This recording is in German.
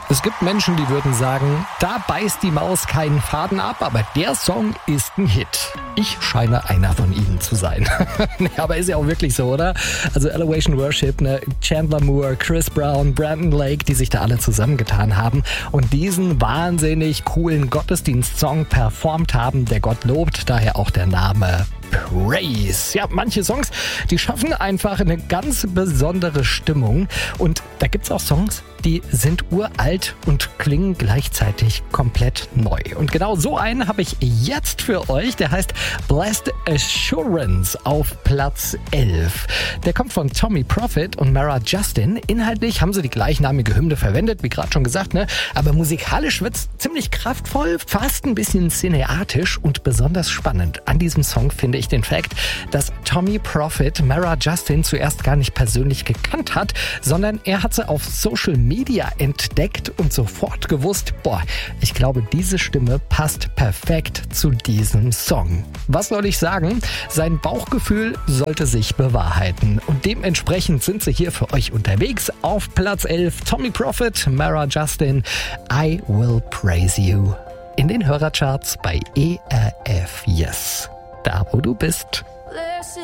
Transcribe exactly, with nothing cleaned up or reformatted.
Es gibt Menschen, die würden sagen, da beißt die Maus keinen Faden ab, aber der Song ist ein Hit. Ich scheine einer von ihnen zu sein. Nee, aber ist ja auch wirklich so, oder? Also Elevation Worship, ne? Chandler Moore, Chris Brown, Brandon Lake, die sich da alle zusammengetan haben und diesen wahnsinnig coolen Gottesdienstsong performt haben, der Gott lobt, daher auch der Name Praise. Ja, manche Songs, die schaffen einfach eine ganz besondere Stimmung. Und da gibt's auch Songs, die sind uralt und klingen gleichzeitig komplett neu. Und genau so einen habe ich jetzt für euch. Der heißt Blessed Assurance auf Platz elf. Der kommt von Tommy Prophet und Mara Justin. Inhaltlich haben sie die gleichnamige Hymne verwendet, wie gerade schon gesagt, ne? Aber musikalisch wird's ziemlich kraftvoll, fast ein bisschen cineatisch und besonders spannend. An diesem Song finde ich den Fakt, dass Tommy Prophet Mara Justin zuerst gar nicht persönlich gekannt hat, sondern er hat sie auf Social Media entdeckt und sofort gewusst, boah, ich glaube, diese Stimme passt perfekt zu diesem Song. Was soll ich sagen? Sein Bauchgefühl sollte sich bewahrheiten und dementsprechend sind sie hier für euch unterwegs. Auf Platz elf Tommy Prophet, Mara Justin, I Will Praise You. In den Hörercharts bei E R F Yes. Da, wo du bist.